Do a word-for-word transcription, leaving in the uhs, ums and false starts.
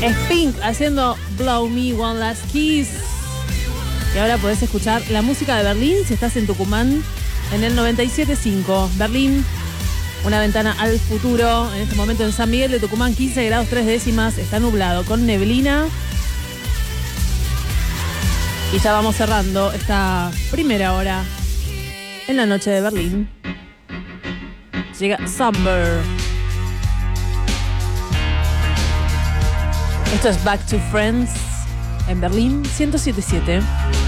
Es Pink haciendo Blow Me One Last Kiss. Y ahora podés escuchar la música de Berlín si estás en Tucumán en el noventa y siete punto cinco. Berlín, una ventana al futuro. En este momento en San Miguel de Tucumán, quince grados tres décimas. Está nublado con neblina. Y ya vamos cerrando esta primera hora en la noche de Berlín. Llega Summer. Esto es Back to Friends en Berlín ciento siete punto siete.